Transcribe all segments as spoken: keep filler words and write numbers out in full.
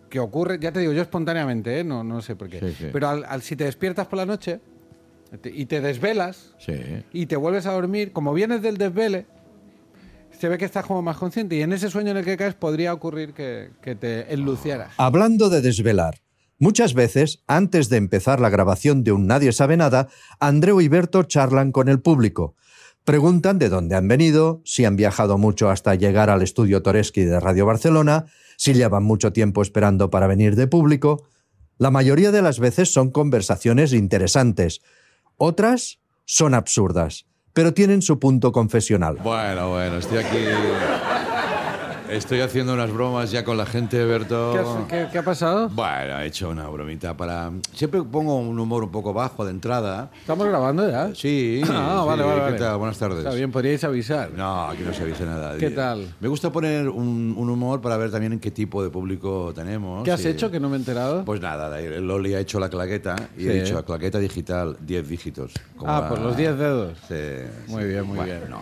que ocurre, ya te digo, yo espontáneamente, ¿eh? no, no sé por qué, Sí, sí. pero al, al- si te despiertas por la noche te- y te desvelas Sí. y te vuelves a dormir, como vienes del desvele, se ve que estás como más consciente y en ese sueño en el que caes podría ocurrir que, que te enlucieras. Hablando de desvelar, muchas veces, antes de empezar la grabación de un Nadie sabe nada, Andreu y Berto charlan con el público. Preguntan de dónde han venido, si han viajado mucho hasta llegar al estudio Toresky de Radio Barcelona, si llevan mucho tiempo esperando para venir de público. La mayoría de las veces son conversaciones interesantes. Otras son absurdas, pero tienen su punto confesional. Bueno, bueno, estoy aquí... Estoy haciendo unas bromas ya con la gente, Berto. ¿Qué, has- qué- qué ha pasado? Bueno, he hecho una bromita para... Siempre pongo un humor un poco bajo de entrada. ¿Estamos grabando ya? Sí. Ah, sí. vale, vale, ¿Qué vale. tal? Buenas tardes. Está bien, podríais avisar. No, aquí no se avisa nada. ¿Qué tal? Me gusta poner un, un humor para ver también en qué tipo de público tenemos. ¿Qué has y- hecho que no me he enterado? Pues nada, el Loli ha hecho la claqueta y Sí. he dicho claqueta digital, diez dígitos. como Ah, la- por los diez dedos. Sí, Muy sí. bien, muy Bueno, bien. no,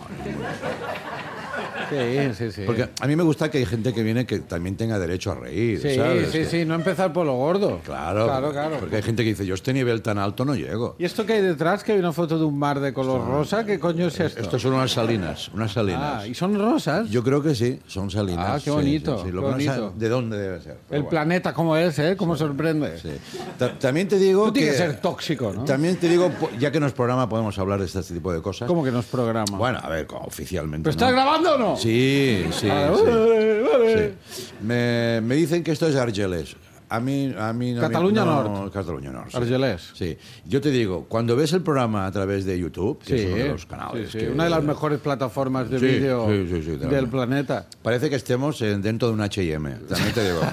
Sí, sí, sí. porque a mí me gusta que hay gente que viene que también tenga derecho a reír, Sí, ¿sabes? sí, Que- sí, no empezar por lo gordo. Claro, Claro, claro. Porque hay gente que dice, yo este nivel tan alto no llego. ¿Y esto que hay detrás? Que hay una foto de un mar de color rosa. ¿Qué coño es esto? Esto son unas salinas, unas salinas. Ah, ¿y son rosas? Yo creo que sí, son salinas. Ah, qué sí, bonito, sí, sí. Lo qué que no sé bonito. de dónde debe ser. pero El bueno. planeta, ¿cómo es, eh? ¿Cómo sorprende? Sí. Ta- También te digo Tú que... tienes que ser tóxico, ¿no? También te digo, po- ya que no es programa, podemos hablar de este tipo de cosas. ¿Cómo que nos programa? Bueno, a ver, como oficialmente. ¿Pero ¿no? estás grabando o no? Sí, sí, Vale, sí. vale, vale. Sí. Me, me dicen que esto es Argelès. A mí, a mí no- Cataluña no, Nord. Cataluña Nord. Sí. Argelès. Sí. Yo te digo, cuando ves el programa a través de YouTube, que Sí, es uno de los canales, sí, sí. que- Una de las mejores plataformas de Sí, vídeo sí, sí, sí, del también. planeta. parece que estemos en- dentro de un H y M. También te digo.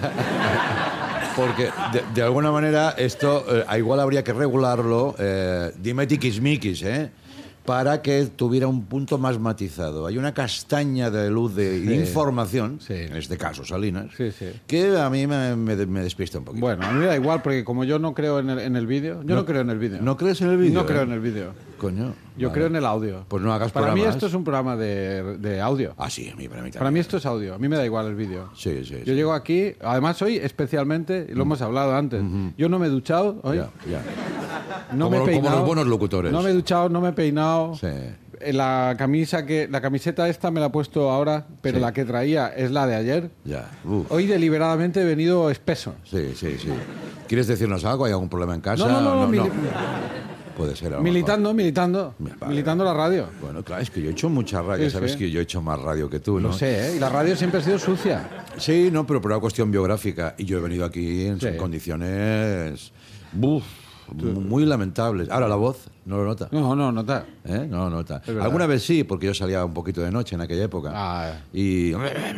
Porque de, de alguna manera esto eh, igual habría que regularlo, eh, dime tiquismiquis, ¿eh? Para que tuviera un punto más matizado. Hay una castaña de luz de Sí. información, Sí. en este caso Salinas, Sí, sí. que a mí me, me, me despista un poquito. Bueno, a mí me da igual, porque como yo no creo en el, en el vídeo, yo no, No- creo en el vídeo. ¿No crees en el vídeo? No creo eh? en el vídeo. Coño. Yo vale. creo en el audio. Pues no hagas Para mí programas. esto es un programa de, de audio. Ah, sí, a mí, para mí también. Para mí esto es audio. A mí me da igual el vídeo. Sí, sí, Yo sí. llego aquí, además hoy especialmente, y lo hemos hablado antes, yo no me he duchado hoy, Ya, ya. no como, me he como peinado. los buenos locutores. No me he duchado, no me he peinado. Sí. Eh, La camisa que la camiseta esta me la he puesto ahora, pero Sí. la que traía es la de ayer. Ya. Uf. Hoy deliberadamente he venido espeso. Sí, sí, sí. ¿Quieres decirnos algo? ¿Hay algún problema en casa? No, no, no, mili- Puede ser. a lo militando, militando, Vale, militando vale. la radio. mejor. Bueno, claro, es que yo he hecho mucha radio. Sí, Sabes sí. que yo he hecho más radio que tú, ¿no? Lo sé, ¿eh? Y la radio siempre ha sido sucia. Sí, no, pero por una cuestión biográfica. Y yo he venido aquí en Sí. condiciones... Uf, muy lamentables. Ahora, la voz, ¿no lo nota? No, no, nota. ¿Eh? No lo nota. verdad. Alguna vez sí, porque yo salía un poquito de noche en aquella época. Ah, Y...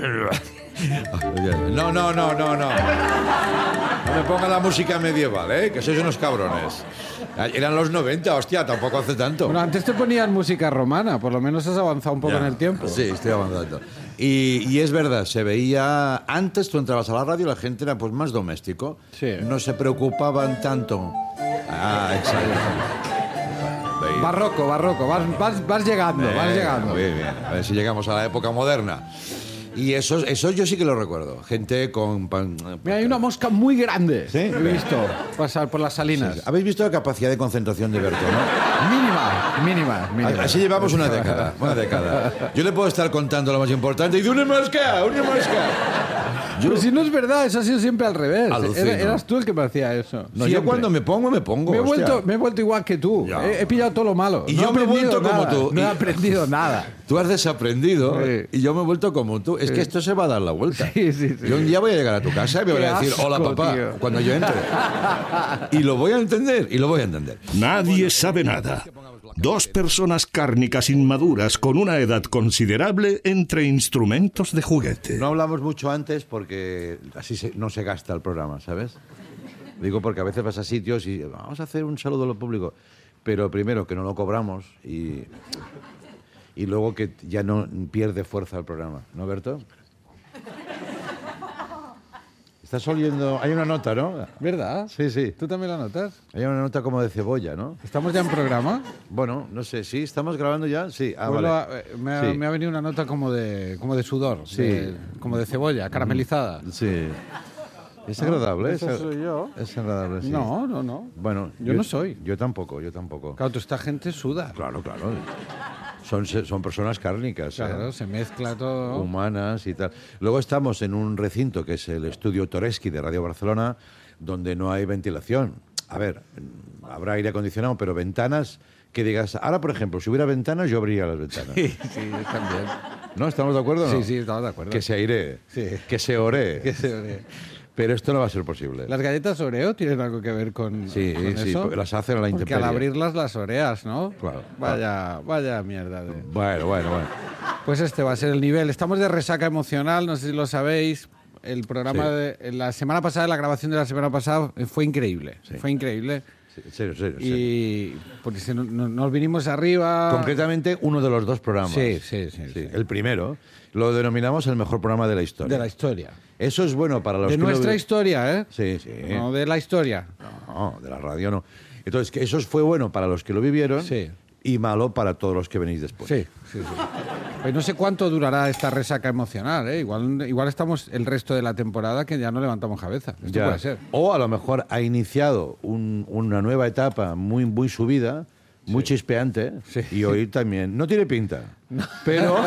No, no, no, no, no. No me ponga la música medieval, ¿eh? Que sois unos cabrones. Eran los noventa, hostia, tampoco hace tanto. Bueno, antes te ponían música romana, por lo menos has avanzado un poco Ya. en el tiempo. Sí, estoy avanzando. Y, y es verdad, se veía... Antes tú entrabas a la radio y la gente era pues más doméstico. Sí. No se preocupaban tanto. Ah, exacto. Veía. Barroco, barroco, vas, vas, vas llegando, vas Eh, llegando. Muy bien, a ver si llegamos a la época moderna. Y eso, eso yo sí que lo recuerdo. Gente con... pan- Mira, hay una mosca muy grande. ¿Sí? He visto pasar por las salinas. ¿Habéis visto la capacidad de concentración de Berto, no? Mínima, mínima, mínima. Así llevamos una década, una década. Yo le puedo estar contando lo más importante y de una mosca, una mosca. Yo, Pero si no es verdad, eso ha sido siempre al revés. Alucino. Era- eras tú el que me hacía eso. no, yo Siempre. cuando me pongo, me pongo. Me he, hostia. vuelto, me he vuelto igual que tú. Ya. He, he pillado todo lo malo. Y No yo me he aprendido vuelto como nada. tú. No he Y- aprendido nada. Tú has desaprendido Sí. y yo me he vuelto como tú. Es que esto se va a dar la vuelta. Sí, sí, sí. Yo un día voy a llegar a tu casa y me voy Qué a decir, asco, hola papá, tío. cuando yo entre. Y lo voy a entender, y lo voy a entender. Nadie sabe nada. Dos personas cárnicas inmaduras con una edad considerable entre instrumentos de juguete. No hablamos mucho antes porque así se- no se gasta el programa, ¿sabes? Digo porque a veces vas a sitios y vamos a hacer un saludo al público, pero primero que no lo cobramos y, y luego que ya no pierde fuerza el programa, ¿no, Berto? Estás oliendo... Hay una nota, ¿no? ¿Verdad? Sí, sí. ¿Tú también la notas? Hay una nota como de cebolla, ¿no? ¿Estamos ya en programa? Bueno, no sé, ¿sí? ¿Estamos grabando ya? Sí. Ah, Pues vale. lo ha- eh, me, ha, Sí. me ha venido una nota como de, como de sudor, Sí. de- como de cebolla, caramelizada. Sí. Es agradable. Eso es, soy yo. Es agradable, sí. No, no, no. Bueno, Yo no soy. Yo tampoco, yo tampoco. Claro, toda esta gente suda. Claro, claro. Son, son personas cárnicas. Claro, ¿eh? se mezcla todo. Humanas y tal. Luego estamos en un recinto que es el estudio Toreski de Radio Barcelona, donde no hay ventilación. A ver, habrá aire acondicionado, pero ventanas que digas... Ahora, por ejemplo, si hubiera ventanas, yo abriría las ventanas. Sí, sí, yo también. ¿No? ¿Estamos de acuerdo o no? Sí, sí, estamos de acuerdo. Que se aire, Sí. que se ore. Que se ore. Pero esto no va a ser posible. ¿Las galletas Oreo tienen algo que ver con, Sí, con sí, eso? porque las hacen a la Porque intemperie. al abrirlas las oreas, ¿no? Claro. Vaya, vaya mierda. De... Bueno, bueno, bueno. Pues este va a ser el nivel. Estamos de resaca emocional, no sé si lo sabéis. El programa Sí. de la semana pasada, la grabación de la semana pasada eh, fue increíble. Sí. Fue increíble. Sí, en serio, en serio, en serio. Y porque si no- no- nos vinimos arriba. Concretamente, uno de los dos programas. Sí, sí, sí, sí. El primero lo denominamos el mejor programa de la historia. De la historia. Eso es bueno para los De que lo nuestra vi- historia, ¿eh? Sí, sí. No de la historia. No, de la radio no. Entonces, que eso fue bueno para los que lo vivieron Sí. y malo para todos los que venís después. Sí, sí, sí. Pues no sé cuánto durará esta resaca emocional, ¿eh? Igual, igual estamos el resto de la temporada que ya no levantamos cabeza. Esto Ya. puede ser. O a lo mejor ha iniciado un- una nueva etapa muy, muy subida, muy chispeante, Sí. y hoy también. No tiene pinta, pero,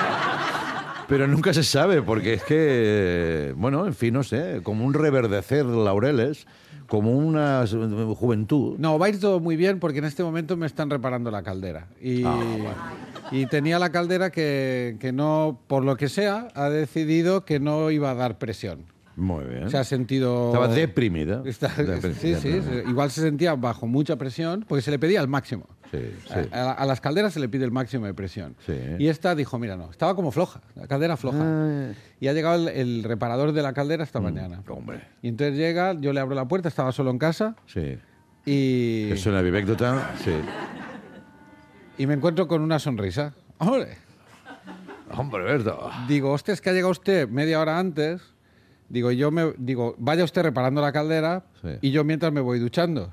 pero nunca se sabe, porque es que, bueno, en fin, no sé, como un reverdecer laureles, como una juventud. No, va a ir todo muy bien porque en este momento me están reparando la caldera. Y, Ah, y tenía la caldera que, que no, por lo que sea, ha decidido que no iba a dar presión. Muy bien. Se ha sentido... Estaba deprimida. Está- Depri- sí, sí, deprimida. se- igual se sentía bajo mucha presión porque se le pedía el máximo. Sí, sí. A, a- a las calderas se le pide el máximo de presión. Sí. Y esta dijo, mira, no, estaba como floja, la caldera floja. Ah. Y ha llegado el, el reparador de la caldera esta mañana. Hombre, Y entonces llega, yo le abro la puerta, estaba solo en casa sí. y, Es una vivécdota, sí. y me encuentro con una sonrisa. ¡Hombre! Hombre, verdad. Digo, hostia, es que ha llegado usted media hora antes. Digo, yo me digo, vaya usted reparando la caldera Sí. y yo mientras me voy duchando.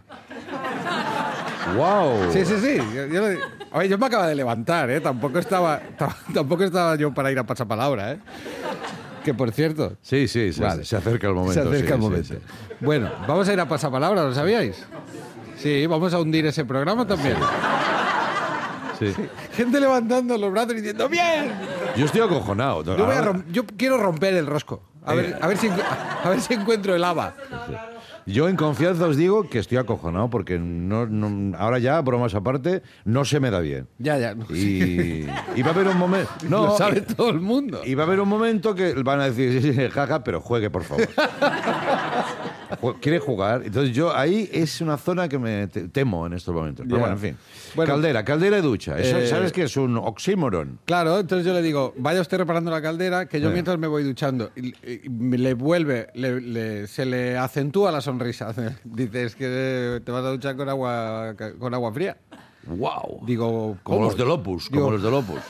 ¡Wow! Sí, sí, sí. Yo, yo, le- a ver, yo me acaba de levantar, ¿eh? Tampoco estaba, ta- tampoco estaba yo para ir a pasapalabra, ¿eh? Que por cierto, Sí, sí, se, Vale. se acerca el momento. se acerca sí, el sí, momento. sí. Bueno, vamos a ir a pasapalabra, ¿lo sabíais? Sí, vamos a hundir ese programa también. Sí. Gente levantando los brazos y diciendo ¡bien! Yo estoy acojonado. Yo, voy a Ahora- rom- yo quiero romper el rosco. A ver, a ver, si, encu- a ver si encuentro el haba. Yo en confianza os digo que estoy acojonado porque no, no- ahora ya, bromas aparte, no se me da bien. Ya, ya. No, Y, y va a haber un momento... No, lo sabe y- todo el mundo. Y va a haber un momento que van a decir, sí, sí, jaja, pero juegue, por favor. Jue- Quiere jugar. Entonces yo ahí es una zona que me te- temo en estos momentos. Pero Ya. bueno, en fin. Bueno, caldera, caldera y ducha. Eso, eh, ¿sabes qué es un oxímoron? Claro, entonces yo le digo, vaya usted reparando la caldera, que yo Sí. mientras me voy duchando. Y, y me le vuelve, le- le- se le acentúa la sonrisa. Dice, es que te vas a duchar con agua, con agua fría. ¡Wow! Digo, Como ¿cómo? los del Opus, Digo, como los del Opus.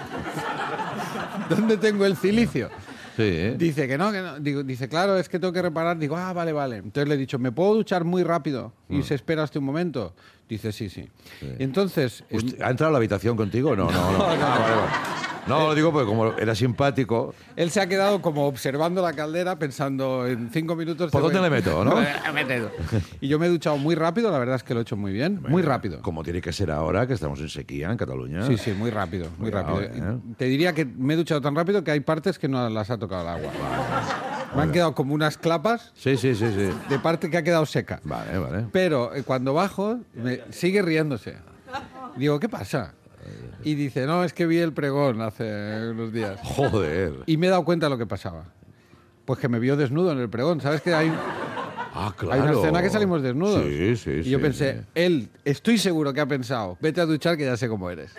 ¿Dónde tengo el cilicio? Sí, ¿eh? Dice que no, que no. Digo, dice, claro, es que tengo que reparar. Digo, ah, vale, vale. Entonces le he dicho, ¿me puedo duchar muy rápido? Y se espera hasta un momento. Dice, sí, sí. Y entonces... eh, ¿Usted ¿Ha entrado a la habitación contigo? No, no, no. No, no, Ah, no. vale, vale. No, lo digo porque como era simpático. él se ha quedado como observando la caldera pensando en cinco minutos... ¿Por te dónde voy- le meto, no? Me meto. Y yo me he duchado muy rápido, la verdad es que lo he hecho muy bien. Muy rápido. Como tiene que ser ahora, que estamos en sequía en Cataluña. Sí, sí, muy rápido, muy Cuidado, rápido. ¿eh? Te diría que me he duchado tan rápido que hay partes que no las ha tocado el agua. Me han quedado como unas clapas Sí, sí, sí, sí. de parte que ha quedado seca. Vale, vale. Pero eh, cuando bajo, me sigue riéndose. Digo, ¿qué pasa? Y dice, no, es que vi el pregón hace unos días. Joder. Y me he dado cuenta de lo que pasaba. Pues que me vio desnudo en el pregón. ¿Sabes que hay, Ah, claro. hay una escena que salimos desnudos? Sí, sí, Y sí. yo pensé, sí. él, estoy seguro que ha pensado, vete a duchar que ya sé cómo eres.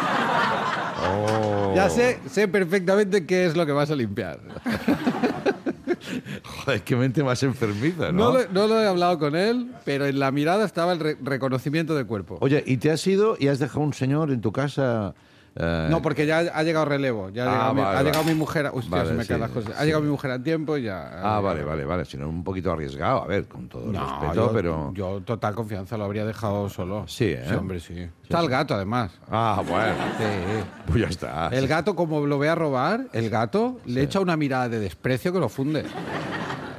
Oh. Ya sé, sé perfectamente qué es lo que vas a limpiar. Joder, qué mente más enfermiza, No ¿no? lo, no lo he hablado con él, pero en la mirada estaba el re- reconocimiento de cuerpo. Oye, ¿y te has ido y has dejado un señor en tu casa? eh, No, porque ya ha llegado relevo. Ya ha, Ah, llegado, mi, vale, ha llegado vale. mi mujer. a- Hostia, Vale, se me sí, caen las cosas. Ha sí. llegado mi mujer a tiempo y ya. Ah, vale, vale, vale. Si no, un poquito arriesgado, a ver, con todo el No, respeto, yo, pero... yo total confianza lo habría dejado solo. Sí, ¿eh? Sí, hombre, sí. Está el gato, además. Ah, bueno. Sí. Pues ya está. El gato, como lo ve a robar, el gato le echa una mirada de desprecio que lo funde.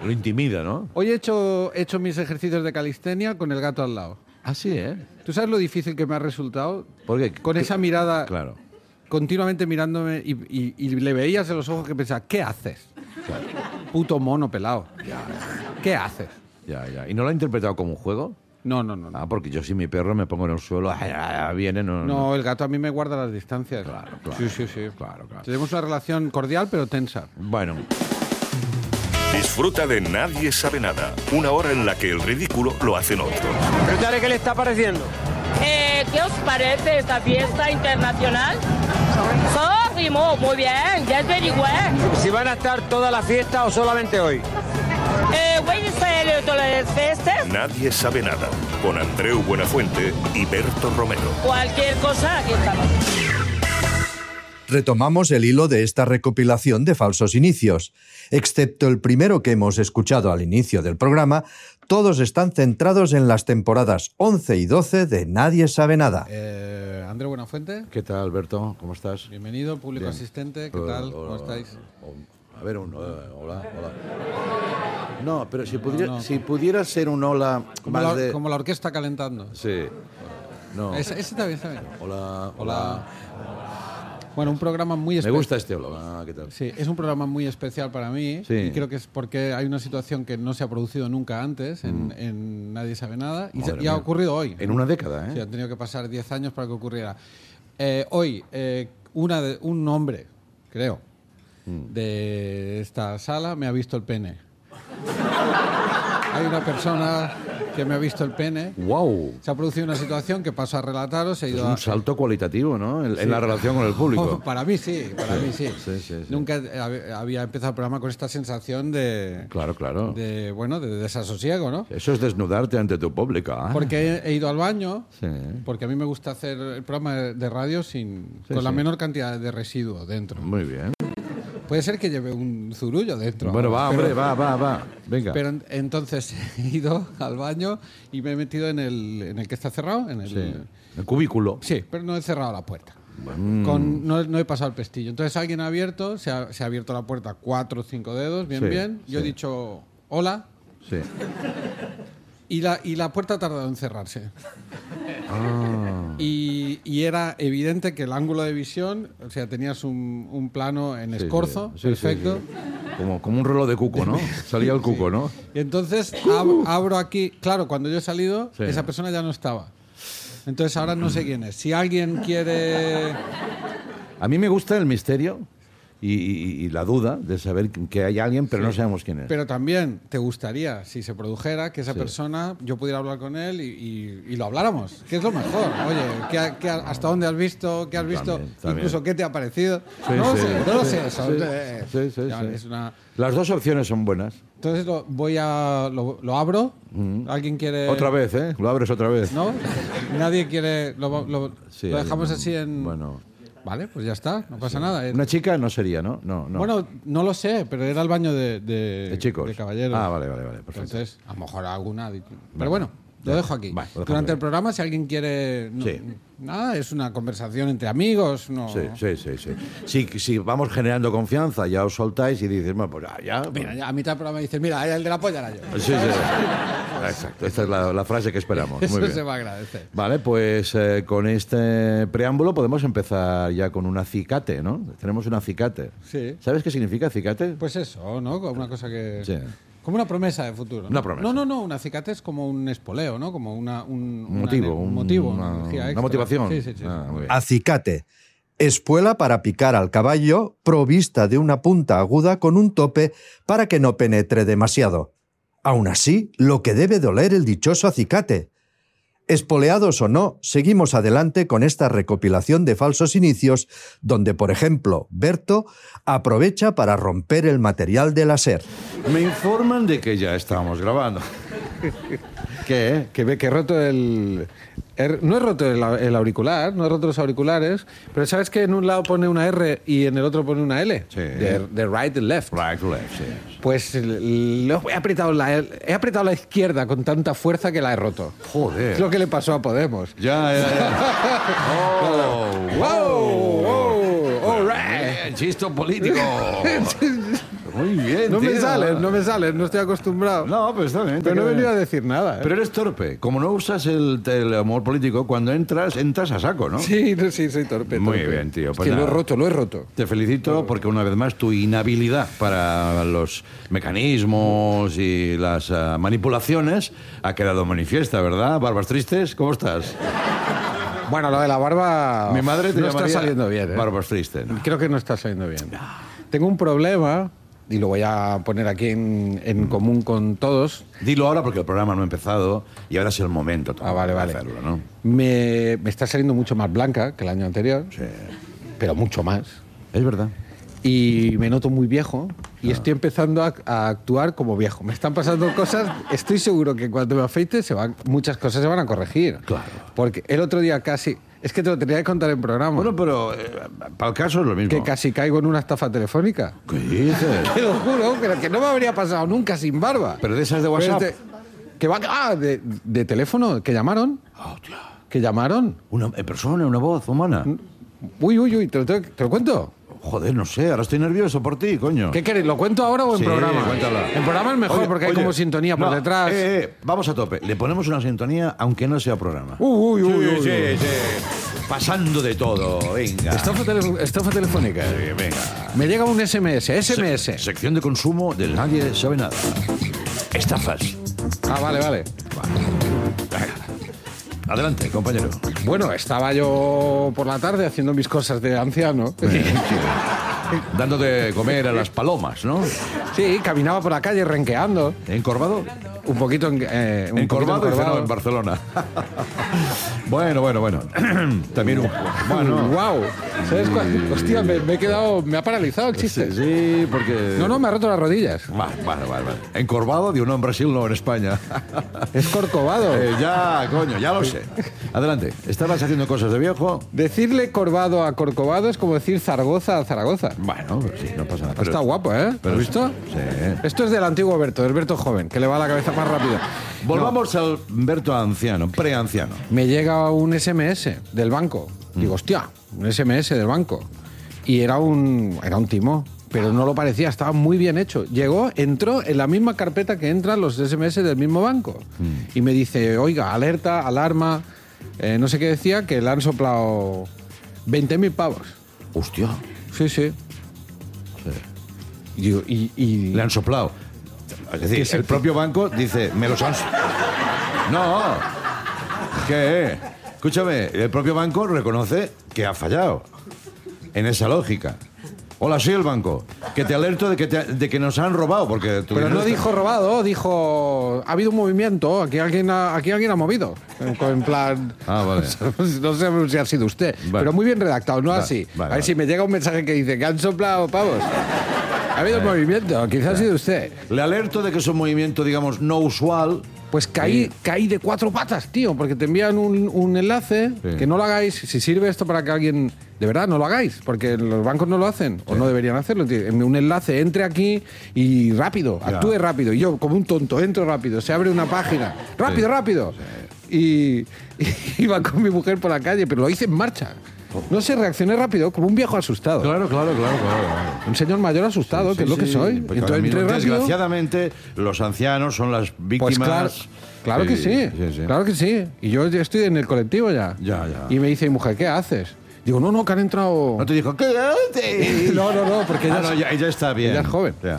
Lo intimida, ¿no? Hoy he hecho, he hecho mis ejercicios de calistenia con el gato al lado. Ah, sí, ¿eh? ¿Tú sabes lo difícil que me ha resultado? Porque Con esa mirada, Claro. continuamente mirándome y, y- y le veías en los ojos que pensaba, ¿qué haces? Claro. Puto mono pelado. ¿Qué haces? Ya, ya. ¿Y no lo ha interpretado como un juego? No, no, no. No, Ah, porque yo si mi perro me pongo en el suelo, ay, ay, ay, viene, no, No, el gato a mí me guarda las distancias. Claro, claro. Sí, sí, sí. Claro, claro. Tenemos una relación cordial pero tensa. Bueno, Disfruta de Nadie sabe nada. Una hora en la que el ridículo lo hacen otros. Pregúntale qué le está pareciendo. Eh, ¿Qué os parece esta fiesta internacional? Sorry, mo, muy bien, ya es very well. Si van a estar toda la fiesta o solamente hoy. Eh, voy a hacer todas las fiestas. Nadie sabe nada. Con Andreu Buenafuente y Berto Romero. Cualquier cosa, aquí estamos. Retomamos el hilo de esta recopilación de falsos inicios. Excepto el primero que hemos escuchado al inicio del programa, todos están centrados en las temporadas once y doce de Nadie sabe nada. Eh, André Buenafuente, ¿qué tal, Alberto? ¿Cómo estás? bienvenido, público Bien. asistente, ¿qué Hola, tal? hola, ¿Cómo hola. estáis? Oh, A ver, un, hola, hola, hola. No, pero si pudiera, no. si pudiera ser un hola Como más la, de... como la orquesta calentando. Sí. No. Ese, ese está bien, está bien. Hola, hola. Hola. Bueno, un programa muy Me especial. gusta este hola. Ah, ¿qué tal? Sí, es un programa muy especial para mí Sí. y creo que es porque hay una situación que no se ha producido nunca antes en, en Nadie sabe nada y, se- Madre y ha mía. ocurrido hoy. En una década, ¿eh? Sí, han tenido que pasar diez años para que ocurriera. Eh, hoy, eh, una de- un hombre, creo, Mm. de esta sala me ha visto el pene. Hay una persona que me ha visto el pene. ¡Wow! Se ha producido una situación que paso a relataros. He Es ido un a, salto cualitativo, ¿no? En, en la relación con el público. Para mí sí, para mí sí. Sí, sí, sí. Nunca hab- había empezado el programa con esta sensación de, Claro, claro. de bueno, de desasosiego, ¿no? Eso es desnudarte ante tu público. ¿eh? Porque he, he ido al baño, Sí. porque a mí me gusta hacer el programa de de radio sin Sí, con la sí. menor cantidad de residuo dentro. Muy bien. Puede ser que lleve un zurullo dentro. Bueno, va, pero- hombre, va, va, va. Venga. Pero en- entonces he ido al baño y me he metido en el, en el que está cerrado. En el, Sí. El cubículo. Sí, pero no he cerrado la puerta. Mm. Con, no, no he pasado el pestillo. Entonces alguien ha abierto, se ha, se ha abierto la puerta cuatro o cinco dedos, bien, Sí, bien. Yo he sí. dicho hola Sí. y la, y la puerta ha tardado en cerrarse. Ah. Y, y era evidente que el ángulo de visión, o sea, tenías un, un plano en Sí, escorzo, sí, sí, perfecto. sí, sí. Como, como un reloj de cuco, ¿no? Salía el cuco, ¿no? Y entonces ab- abro aquí, claro, cuando yo he salido, Sí. esa persona ya no estaba. Entonces ahora no sé quién es. Si alguien quiere... A mí me gusta el misterio y, y- y la duda de saber que hay alguien, pero no sabemos quién es. Pero también te gustaría, si se produjera, que esa Sí. persona, yo pudiera hablar con él y, y- y lo habláramos, que es lo mejor. Oye, ¿qué ha- qué ha- ¿hasta dónde has visto? ¿Qué has visto? También, también. Incluso, ¿qué te ha parecido? Sí, no lo sí, sé, no lo sí, sé. Eso, sí, eh, sí, sí, ya, sí. es una- Las dos opciones son buenas. Entonces lo, voy a... Lo, lo abro. ¿Alguien quiere...? Otra vez, ¿eh? Lo abres otra vez. ¿No? Nadie quiere... Lo, lo- Sí, lo dejamos hay- así en... Bueno, Vale, pues ya está, no pasa nada. Eh, una chica no sería, ¿no? No, no. Bueno, no lo sé, pero era el baño de, de, de chicos. de caballeros. Ah, vale, vale, vale. Perfecto. Entonces, a lo mejor alguna. Pero bueno, lo dejo aquí. Vale, lo dejamos Durante ahí. el programa, si alguien quiere. no- Sí. Nada, es una conversación entre amigos. No. Sí, sí, sí, sí. Si, si vamos generando confianza, ya os soltáis y dices, bueno, pues ya, ya. Mira, ya a mitad del programa dice: Mira, el de la polla era yo. Sí, sí, sí. Exacto. Esta es la, la frase que esperamos. Eso Muy bien. se va a agradecer. Vale, pues eh, con este preámbulo podemos empezar ya con un acicate, ¿no? Tenemos un acicate. Sí. ¿Sabes qué significa acicate? Pues eso, ¿no? Como una cosa que. Sí. Como una promesa de futuro. ¿no? Una promesa. No, no, no. Un acicate es como un espoleo, ¿no? Como una, un, Un una- motivo, un un- motivo, una- una, energía una extra. motivación. Sí, sí, sí. Ah, muy bien. Acicate. Espuela para picar al caballo, provista de una punta aguda con un tope para que no penetre demasiado. Aún así, lo que debe doler el dichoso acicate. Espoleados o no, seguimos adelante con esta recopilación de falsos inicios, donde, por ejemplo, Berto aprovecha para romper el material de la SER. Me informan de que ya estábamos grabando. ¿Qué? Que ve que he roto el... he- no he roto el, el auricular, no he roto los auriculares, pero ¿sabes que en un lado pone una R y en el otro pone una L? Sí. De, de right and left. Right to left, sí. Pues l- lo- he, apretado la, he apretado la izquierda con tanta fuerza que la he roto. Joder. Es lo que le pasó a Podemos. Ya, ya, ya. Oh, ¡Wow! ¡Wow! ¡All right! Bien, chisto político. Muy bien, No me tío. sale, no me sale, no estoy acostumbrado. No, pero está bien. te Pero no he queda venido a bien. decir nada. ¿eh? Pero eres torpe. Como no usas el, el humor político, cuando entras, entras a saco, ¿no? Sí, no, sí, soy torpe. Muy torpe. bien, tío, Es pues que lo he nada. roto, lo he roto. Te felicito porque una vez más tu inhabilidad para los mecanismos y las ah, manipulaciones ha quedado manifiesta, ¿verdad? Barbas Tristes, ¿cómo estás? Bueno, lo de la barba Mi madre te no está llamaría saliendo bien. ¿eh? Barbas Tristes. ¿no? Creo que no está saliendo bien. Tengo un problema, y lo voy a poner aquí en, en común con todos. Dilo ahora porque el programa no ha empezado y ahora es el momento Ah, vale, de vale. hacerlo, ¿no? Me, me está saliendo mucho más blanca que el año anterior, Sí. pero mucho más. Es verdad. Y me noto muy viejo y estoy empezando a, a actuar como viejo. Me están pasando cosas, estoy seguro que cuando me afeite se van, muchas cosas se van a corregir. Claro. Porque el otro día casi, es que te lo tenía que contar en programa, Bueno, pero eh, para el caso es lo mismo. que casi caigo en una estafa telefónica. ¿Qué dices? Te lo juro, que, que no me habría pasado nunca sin barba. Pero de esas de WhatsApp. Pero este- que va, ah, de, de teléfono, que llamaron, Oh, tío. que llamaron. Una en persona, una voz humana. Uy, uy, uy, ¿te lo, te lo cuento? Joder, no sé, ahora estoy nervioso por ti, coño. ¿Qué queréis? ¿Lo cuento ahora o en Sí, programa? cuéntalo. En programa es mejor Oye, porque hay oye, como sintonía por no, detrás. Eh, eh, vamos a tope. Le ponemos una sintonía aunque no sea programa. Uy, uy, uy, uy, sí, uy. sí. Pasando de todo, venga. Estafa, tele- estafa telefónica. Eh, venga. Me llega un S M S, S M S. Se- sección de consumo del Nadie Sabe Nada. Estafas. Ah, vale, vale. Adelante, compañero. Bueno, estaba yo por la tarde haciendo mis cosas de anciano. Dando de comer a las palomas, ¿no? Sí, caminaba por la calle renqueando. ¿Encorvado? Un poquito en, eh, un Encorvado, poquito dice, no, en Barcelona. bueno, bueno, bueno. También un... Bueno. Wow. ¿Sabes cuál? Hostia, me, me he quedado. Me ha paralizado el Sí, chiste. sí, porque... No, no, me ha roto las rodillas. Vale, vale, vale, vale. Encorvado, digo, no, en Brasil, no, en España. Es corcovado. Eh, ya, coño, ya lo sé. Adelante. ¿Estabas haciendo cosas de viejo? Decirle corvado a corcovado es como decir Zaragoza a Zaragoza. Bueno, pero sí, no pasa nada. Pero- Está guapo, ¿eh? ¿Lo pero- has visto? Sí. Esto es del antiguo Berto, del Berto joven, que le va la cabeza más rápido. Volvamos al Berto anciano, preanciano. Me llega un S M S del banco. Digo, hostia, un S M S del banco. Y era un, era un timo, pero no lo parecía, estaba muy bien hecho. Llegó, entró en la misma carpeta que entran los S M S del mismo banco. Y me dice, oiga, alerta, alarma, eh, no sé qué decía, que le han soplado veinte mil pavos. Hostia, Sí, sí. Y, digo, y, y- le han soplado. Es decir, ¿Qué es el el- propio banco dice, me los han... so- No. ¿Qué? Escúchame, el propio banco reconoce que ha fallado en esa lógica. Hola, soy el banco. Que te alerto de que, te- de que nos han robado, porque... tu Pero dinero no está- dijo robado, dijo, ha habido un movimiento, aquí alguien ha, aquí alguien ha movido. En, en plan... Ah, vale. No sé si ha sido usted, Vale. pero muy bien redactado, no Vale, así. vale, a ver vale. si me llega un mensaje que dice que han soplado pavos. Ha habido un movimiento, quizás ha sido usted. Le alerto de que es un movimiento, digamos, no usual. Pues caí, Sí. caí de cuatro patas, tío, porque te envían un, un enlace, Sí. que no lo hagáis. Si sirve esto para que alguien... De verdad, no lo hagáis, porque los bancos no lo hacen, o no deberían hacerlo. Tío. Un enlace, entre aquí y rápido, Ya. actúe rápido. Y yo, como un tonto, entro rápido, se abre una página. ¡Rápido, rápido! Y, y iba con mi mujer por la calle, pero lo hice en marcha. No sé, reaccioné rápido, como un viejo asustado. Claro, claro, claro, claro. Un señor mayor asustado, que es lo que soy. Pues Entonces ahora mismo, entré rápido. desgraciadamente, los ancianos son las víctimas... Pues claro, claro que sí, sí, sí. claro que sí. Y yo ya estoy en el colectivo ya. Ya, ya. Y me dice mi mujer, ¿qué haces? Digo, no, no, que han entrado... No te dijo, ¿qué haces? No, no, no, porque ella, Ah, no, es- ya, ella está bien. ella es joven. Ya.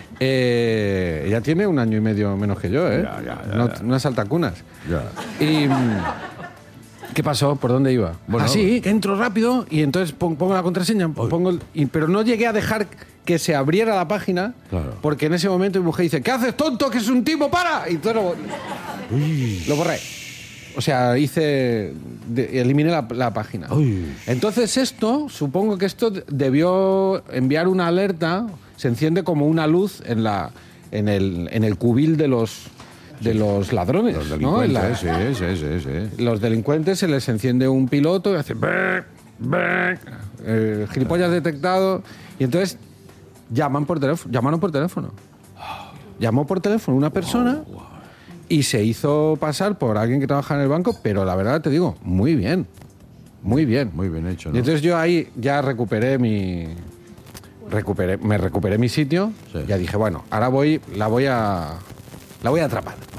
Eh, ella tiene un año y medio menos que yo, ¿eh? Ya, ya, ya, No- ya. Unas altacunas. Ya. Y... mm, ¿Qué pasó? ¿Por dónde iba? Bueno. Ah, sí, que entro rápido y entonces pon- pongo la contraseña, pongo el- y- pero no llegué a dejar que se abriera la página, Claro. porque en ese momento mi mujer dice, ¿qué haces, tonto? Que es un tipo, para. Y entonces lo, lo borré. O sea, hice, de- eliminé la, la página. Uy. Entonces esto, supongo que esto debió enviar una alerta, se enciende como una luz en la, en el, en el cubil de los, de los ladrones, Los ¿no? En la- delincuentes, sí, sí, sí, sí. los delincuentes se les enciende un piloto y hace brr, brr, eh, gilipollas detectado, y entonces llaman por teléfono, llamaron por teléfono. Llamó por teléfono una persona y se hizo pasar por alguien que trabaja en el banco, pero la verdad te digo, muy bien, muy bien. Muy bien hecho, ¿no? Y entonces yo ahí ya recuperé mi recuperé, me recuperé mi sitio, Sí. ya dije, bueno, ahora voy, la voy a, la voy a atrapar.